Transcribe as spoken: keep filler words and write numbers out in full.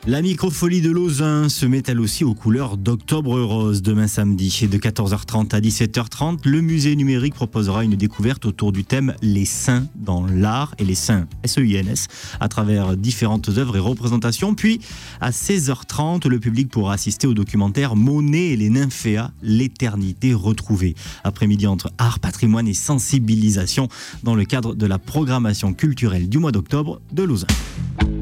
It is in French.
La microfolie de Lausanne se met elle aussi aux couleurs d'Octobre Rose demain samedi. Et de quatorze heures trente à dix-sept heures trente, le musée numérique proposera une découverte autour du thème Les saints dans l'art et les saints S E I N S à travers différentes œuvres et représentations. Puis à seize heures trente, le public pourra assister au documentaire Monet et les nymphéas, l'éternité retrouvée. Après-midi entre art, patrimoine et sensibilisation dans le cadre de la programmation culturelle du mois d'octobre de Lausanne.